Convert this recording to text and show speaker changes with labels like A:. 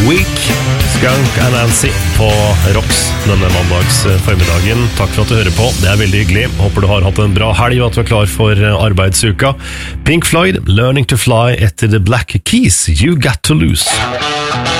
A: Week, Skunk and Nancy på Rocks denne mandags formiddagen. Takk for at du hører på, det veldig hyggelig. Håper du har hatt en bra helg og at du klar for arbeidsuka. Pink Floyd, Learning to Fly etter The Black Keys, You Got to Lose.